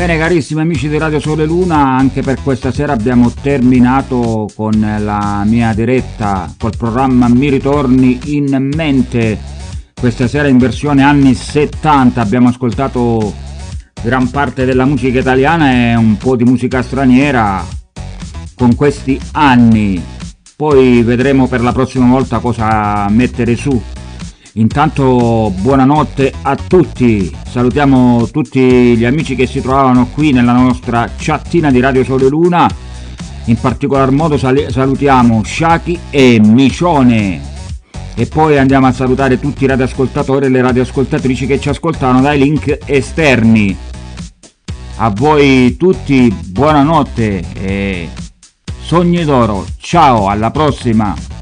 Bene carissimi amici di Radio Sole Luna, anche per questa sera abbiamo terminato con la mia diretta col programma Mi ritorni in mente. Questa sera in versione anni 70 abbiamo ascoltato gran parte della musica italiana e un po' di musica straniera con questi anni. Poi vedremo per la prossima volta cosa mettere su. Intanto buonanotte a tutti, salutiamo tutti gli amici che si trovavano qui nella nostra chattina di Radio Sole Luna, in particolar modo salutiamo Shaki e Micione e poi andiamo a salutare tutti i radioascoltatori e le radioascoltatrici che ci ascoltano dai link esterni. A voi tutti buonanotte e sogni d'oro, ciao, alla prossima!